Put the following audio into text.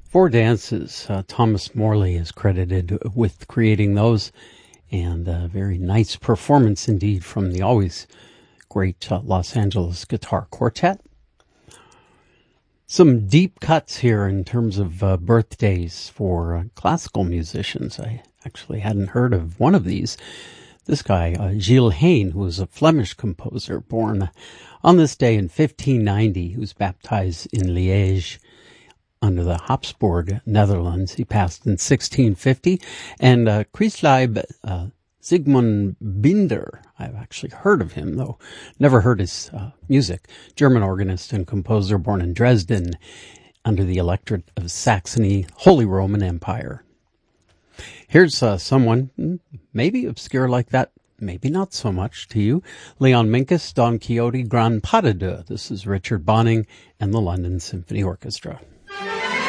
Four dances. Thomas Morley is credited with creating those, and a very nice performance indeed from the always great Los Angeles Guitar Quartet. Some deep cuts here in terms of birthdays for classical musicians. I actually hadn't heard of one of these. This guy, Gilles Hayne, who was a Flemish composer born on this day in 1590, who was baptized in Liège under the Habsburg Netherlands. He passed in 1650. And Chrislaib Sigmund Binder, I've actually heard of him, though never heard his music. German organist and composer born in Dresden under the Electorate of Saxony, Holy Roman Empire. Here's someone maybe obscure like that, maybe not so much to you. Leon Minkus, Don Quixote, Grand Pas de Deux. This is Richard Bonning and the London Symphony Orchestra.